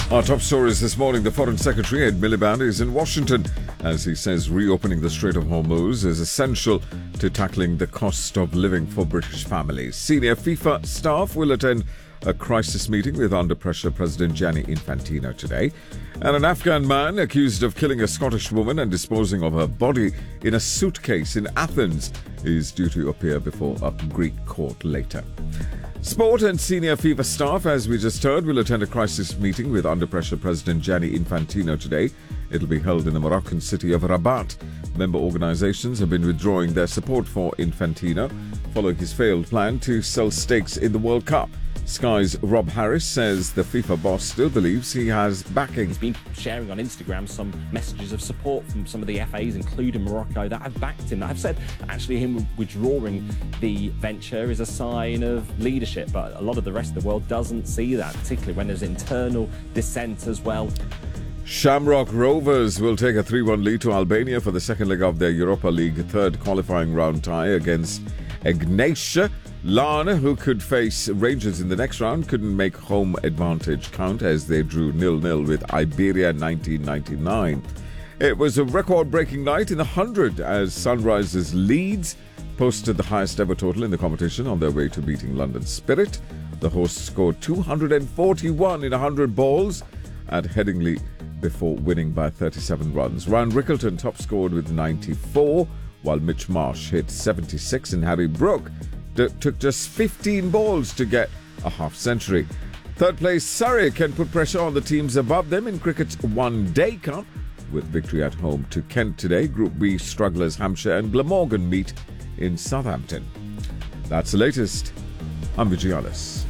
Our top stories this morning. The Foreign Secretary, Ed Miliband, is in Washington as he says reopening the Strait of Hormuz is essential to tackling the cost of living for British families. Senior FIFA staff will attend a crisis meeting with under pressure President Gianni Infantino today. And an Afghan man accused of killing a Scottish woman and disposing of her body in a suitcase in Athens is due to appear before a Greek court later. Sport and senior FIFA staff, as we just heard, will attend a crisis meeting with under pressure President Gianni Infantino today. It'll be held in the Moroccan city of Rabat. Member organisations have been withdrawing their support for Infantino following his failed plan to sell stakes in the World Cup. Sky's Rob Harris says the FIFA boss still believes he has backing. He's been sharing on Instagram some messages of support from some of the FAs, including Morocco, that have backed him, that have said actually him withdrawing the venture is a sign of leadership. But a lot of the rest of the world doesn't see that, particularly when there's internal dissent as well. Shamrock Rovers will take a 3-1 lead to Albania for the second leg of their Europa League third qualifying round tie against Ignatia. Larne, who could face Rangers in the next round, couldn't make home advantage count as they drew 0-0 with Iberia 1999. It was a record-breaking night in the 100 as Sunrisers Leeds posted the highest ever total in the competition on their way to beating London Spirit. The hosts scored 241 in 100 balls at Headingley before winning by 37 runs. Ryan Rickleton top scored with 94, while Mitch Marsh hit 76 and Harry Brook took just 15 balls to get a half-century. Third place Surrey can put pressure on the teams above them in cricket's One Day Cup with victory at home to Kent today. Group B strugglers Hampshire and Glamorgan meet in Southampton. That's the latest. I'm Vijay Alice.